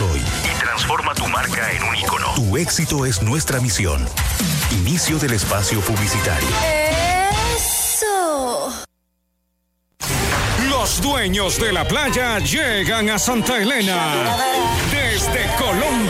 hoy y transforma tu marca en un ícono. Tu éxito es nuestra misión. Inicio del espacio publicitario. ¡Eso! Los dueños de la playa llegan a Santa Elena. Desde Colombia.